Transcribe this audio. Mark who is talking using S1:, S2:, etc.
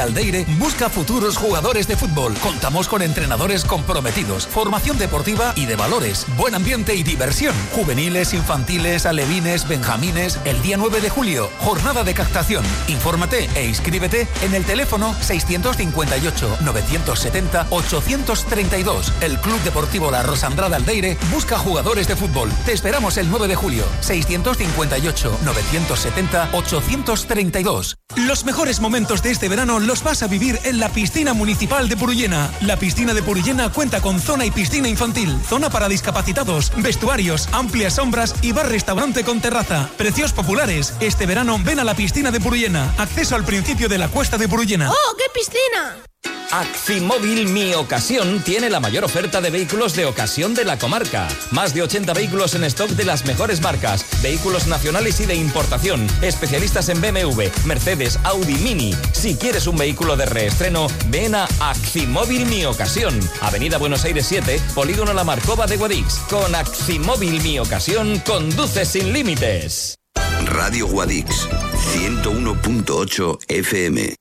S1: Aldeire busca futuros jugadores de fútbol. Contamos con entrenadores comprometidos, formación deportiva y de valores, buen ambiente y diversión. Juveniles, infantiles, alevines, benjamines. El día 9 de julio, jornada de captación. Infórmate e inscríbete en el teléfono 658-970-832. El Club Deportivo La Rosandrada Aldeire busca jugadores de fútbol. Te esperamos el 9 de julio. 658-970-832. Los mejores momentos de este verano los vas a vivir en la piscina municipal de Purullena. La piscina de Purullena cuenta con zona y piscina infantil, zona para discapacitados, vestuarios, amplias sombras y bar-restaurante con terraza. Precios populares. Este verano ven a la piscina de Purullena. Acceso al principio de la cuesta de Purullena.
S2: ¡Oh, qué piscina!
S3: Actimóvil Mi Ocasión tiene la mayor oferta de vehículos de ocasión de la comarca. Más de 80 vehículos en stock de las mejores marcas, vehículos nacionales y de importación, especialistas en BMW, Mercedes, Audi, Mini. Si quieres un vehículo de reestreno, ven a Actimóvil Mi Ocasión, Avenida Buenos Aires 7, Polígono La Marcova de Guadix. Con Actimóvil Mi Ocasión, conduce sin límites.
S4: Radio Guadix, 101.8 FM.